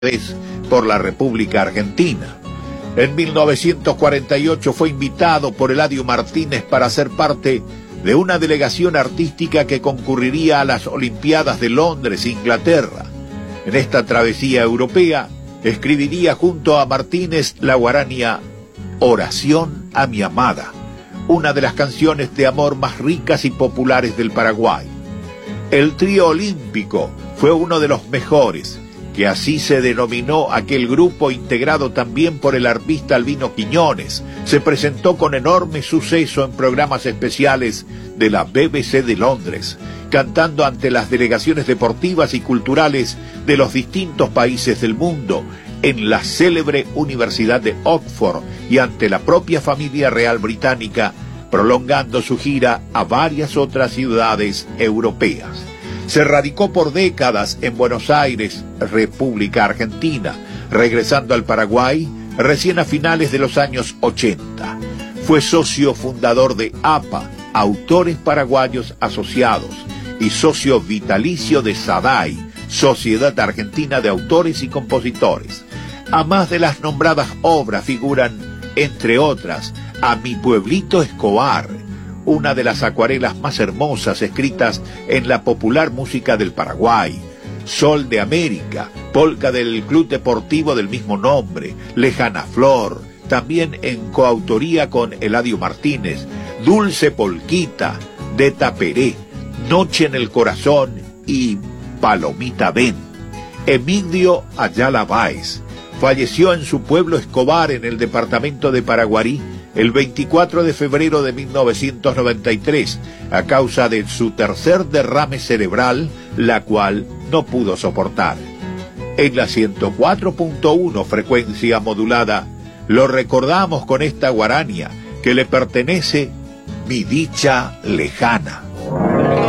vez por la República Argentina. En 1948 fue invitado por Eladio Martínez para ser parte de una delegación artística que concurriría a las Olimpiadas de Londres, Inglaterra. En esta travesía europea escribiría junto a Martínez la guarania Oración a mi amada, una de las canciones de amor más ricas y populares del Paraguay. El trío olímpico fue uno de los mejores, que así se denominó aquel grupo integrado también por el arpista Albino Quiñones. Se presentó con enorme suceso en programas especiales de la BBC de Londres, cantando ante las delegaciones deportivas y culturales de los distintos países del mundo, en la célebre Universidad de Oxford y ante la propia familia real británica, prolongando su gira a varias otras ciudades europeas. Se radicó por décadas en Buenos Aires, República Argentina, regresando al Paraguay recién a finales de los años 80. Fue socio fundador de APA, Autores Paraguayos Asociados, y socio vitalicio de SADAI, Sociedad Argentina de Autores y Compositores. A más de las nombradas obras figuran, entre otras, A mi pueblito Escobar, una de las acuarelas más hermosas escritas en la popular música del Paraguay, Sol de América, polca del Club Deportivo del mismo nombre, Lejana Flor, también en coautoría con Eladio Martínez, Dulce Polquita, de Taperé, Noche en el Corazón y Palomita Ven. Emilio Ayala Báez falleció en su pueblo Escobar, en el departamento de Paraguarí, el 24 de febrero de 1993, a causa de su tercer derrame cerebral, la cual no pudo soportar. En la 104.1 frecuencia modulada, lo recordamos con esta guarania que le pertenece, Mi dicha lejana.